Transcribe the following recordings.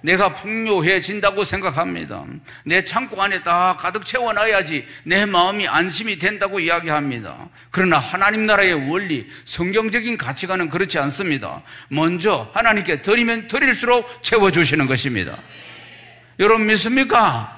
내가 풍요해진다고 생각합니다. 내 창고 안에 다 가득 채워놔야지 내 마음이 안심이 된다고 이야기합니다. 그러나 하나님 나라의 원리, 성경적인 가치관은 그렇지 않습니다. 먼저 하나님께 드리면 드릴수록 채워주시는 것입니다. 여러분 믿습니까?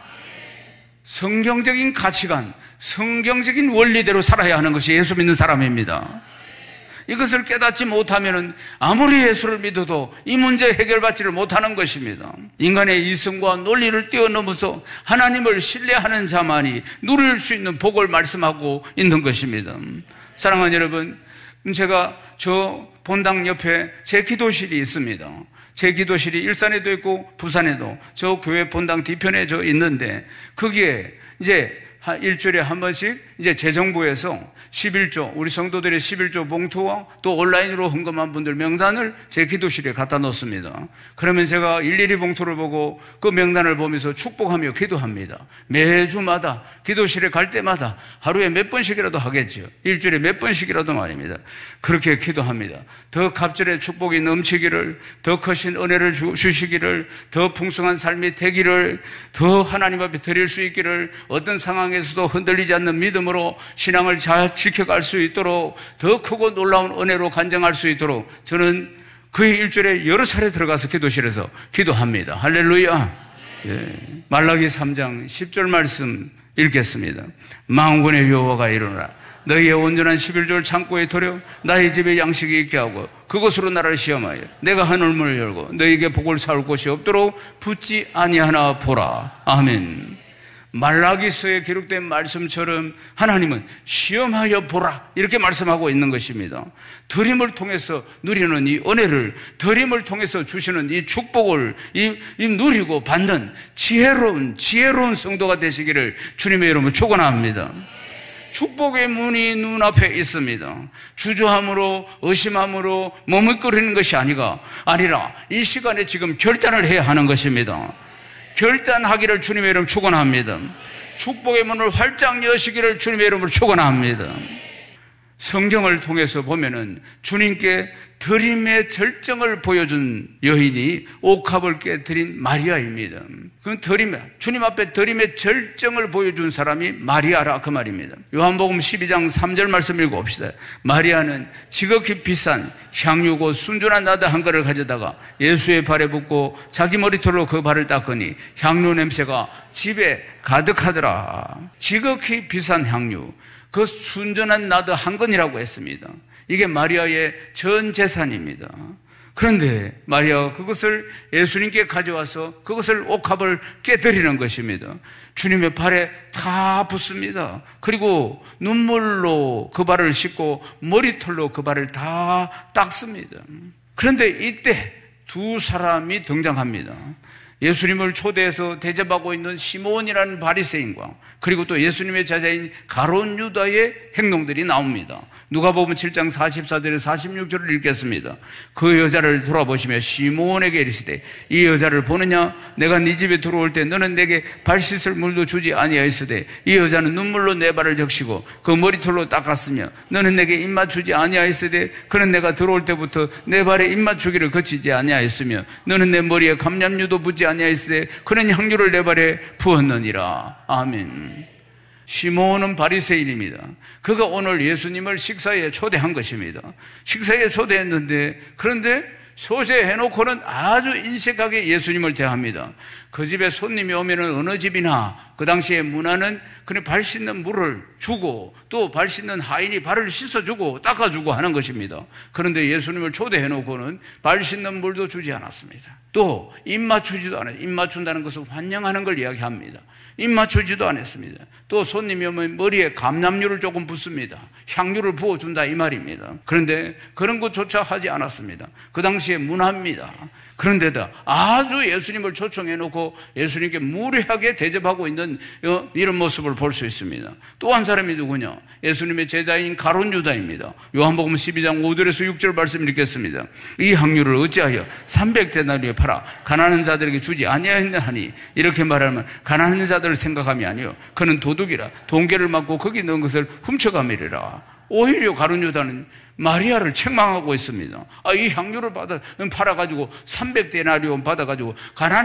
성경적인 가치관, 성경적인 원리대로 살아야 하는 것이 예수 믿는 사람입니다. 이것을 깨닫지 못하면 아무리 예수를 믿어도 이 문제 해결받지를 못하는 것입니다. 인간의 이성과 논리를 뛰어넘어서 하나님을 신뢰하는 자만이 누릴 수 있는 복을 말씀하고 있는 것입니다. 사랑하는 여러분, 제가 저 본당 옆에 제 기도실이 있습니다. 제 기도실이 일산에도 있고 부산에도 저 교회 본당 뒤편에 저 있는데 거기에 이제 일주일에 한 번씩 이제 재정부에서 11조, 우리 성도들의 11조 봉투와 또 온라인으로 헌금한 분들 명단을 제 기도실에 갖다 놓습니다. 그러면 제가 일일이 봉투를 보고 그 명단을 보면서 축복하며 기도합니다. 매주마다 기도실에 갈 때마다 하루에 몇 번씩이라도 하겠죠. 일주일에 몇 번씩이라도 말입니다. 그렇게 기도합니다. 더 갑절의 축복이 넘치기를, 더 크신 은혜를 주시기를, 더 풍성한 삶이 되기를, 더 하나님 앞에 드릴 수 있기를, 어떤 상황에서도 흔들리지 않는 믿음으로 신앙을 잘 지켜갈 수 있도록 더 크고 놀라운 은혜로 간증할 수 있도록 저는 거의 일주일에 여러 차례 들어가서 기도실에서 기도합니다. 할렐루야. 예. 말라기 3장 10절 말씀 읽겠습니다. 만군의 여호와가 이르노라. 너희의 온전한 11조를 창고에 들여 나의 집에 양식이 있게 하고 그것으로 나를 시험하여 내가 하늘문을 열고 너희에게 복을 사올 곳이 없도록 붙지 아니하나 보라. 아멘. 말라기서에 기록된 말씀처럼 하나님은 시험하여 보라 이렇게 말씀하고 있는 것입니다. 드림을 통해서 누리는 이 은혜를, 드림을 통해서 주시는 이 축복을 이 누리고 받는 지혜로운 성도가 되시기를 주님의 이름으로 축원합니다. 축복의 문이 눈앞에 있습니다. 주저함으로 의심함으로 머뭇거리는 것이 아니라 이 시간에 지금 결단을 해야 하는 것입니다. 결단하기를 주님의 이름으로 축원합니다. 축복의 문을 활짝 여시기를 주님의 이름으로 축원합니다. 성경을 통해서 보면은 주님께 드림의 절정을 보여준 여인이 옥합을 깨뜨린 마리아입니다. 그 주님 앞에 드림의 절정을 보여준 사람이 마리아라 그 말입니다. 요한복음 12장 3절 말씀 읽어봅시다. 마리아는 지극히 비싼 향유고 순전한 나드 한 그릇을 가져다가 예수의 발에 붓고 자기 머리털로 그 발을 닦으니 향유 냄새가 집에 가득하더라. 지극히 비싼 향유, 그 순전한 나드 한 건이라고 했습니다. 이게 마리아의 전 재산입니다. 그런데 마리아가 그것을 예수님께 가져와서 그것을 옥합을 깨뜨리는 것입니다. 주님의 발에 다 붓습니다. 그리고 눈물로 그 발을 씻고 머리털로 그 발을 다 닦습니다. 그런데 이때 두 사람이 등장합니다. 예수님을 초대해서 대접하고 있는 시몬이라는 바리새인과 그리고 또 예수님의 제자인 가룟 유다의 행동들이 나옵니다. 누가복음 7장 44절에 46절을 읽겠습니다. 그 여자를 돌아보시며 시몬에게 이르시되 이 여자를 보느냐? 내가 네 집에 들어올 때 너는 내게 발 씻을 물도 주지 아니하였으되 이 여자는 눈물로 내 발을 적시고 그 머리털로 닦았으며 너는 내게 입맛 주지 아니하였으되 그는 내가 들어올 때부터 내 발에 입맛 주기를 거치지 아니하였으며 너는 내 머리에 감람유도 붓지 아니하였으되 그는 향유를 내 발에 부었느니라. 아멘. 시몬은 바리새인입니다. 그가 오늘 예수님을 식사에 초대한 것입니다. 식사에 초대했는데 그런데 초대해놓고는 아주 인색하게 예수님을 대합니다. 그 집에 손님이 오면은 어느 집이나 그 당시에 문화는 그냥 발 씻는 물을 주고 또 발 씻는 하인이 발을 씻어주고 닦아주고 하는 것입니다. 그런데 예수님을 초대해놓고는 발 씻는 물도 주지 않았습니다. 또 입 맞추지도 않아요. 입 맞춘다는 것은 환영하는 걸 이야기합니다. 입 맞추지도 않았습니다. 또 손님이 오면 머리에 감람유를 조금 붓습니다. 향유를 부어준다 이 말입니다. 그런데 그런 것조차 하지 않았습니다. 그 당시에 문화입니다. 그런데다 아주 예수님을 초청해놓고 예수님께 무례하게 대접하고 있는 이런 모습을 볼 수 있습니다. 또 한 사람이 누구냐? 예수님의 제자인 가룟 유다입니다. 요한복음 12장 5절에서 6절 말씀 읽겠습니다. 이 향유를 어찌하여 300데나리오에 팔아 가난한 자들에게 주지 아니하였나 하니 이렇게 말하면 가난한 자들을 생각함이 아니요 그는 도둑이라 돈계를 맞고 거기 넣은 것을 훔쳐가미리라. 오히려 가룟 유다는 마리아를 책망하고 있습니다. 이 향유를 팔아가지고 300데나리온 받아가지고 가난